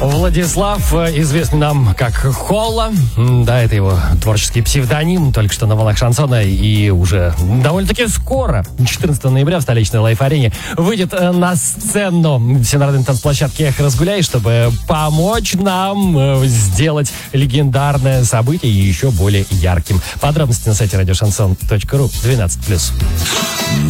Владислав, известный нам как Холла. Да, это его творческий псевдоним, только что на волнах шансона. И уже довольно-таки скоро, 14 ноября в столичной Лайф-арене, выйдет на сцену всенародной танцплощадки «Эх, разгуляй», чтобы помочь нам сделать легендарное событие еще более ярким. Подробности на сайте радиошансон.ру 12+.